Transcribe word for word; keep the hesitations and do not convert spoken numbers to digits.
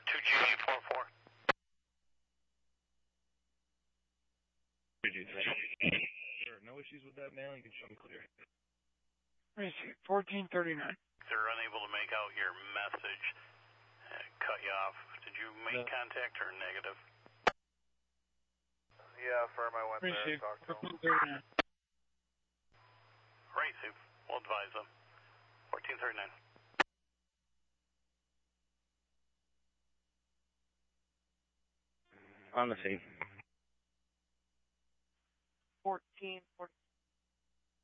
two G four four. two G three. Sure, no issues with that mailing. You can show them clear. Receive fourteen thirty-nine. They're unable to make out your message. Uh, cut you off. Did you make no. contact or negative? Yeah, firm, I went Receive. there and talked to fourteen thirty-nine. Receive. We'll advise them. fourteen thirty-nine. On the scene. fourteen forty.